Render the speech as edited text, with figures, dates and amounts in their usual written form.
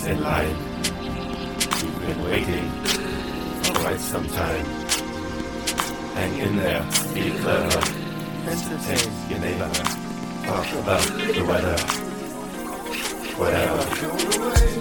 next in line. You've been waiting for quite some time. Hang in there, be clever, entertain your neighbor, talk about the weather, whatever.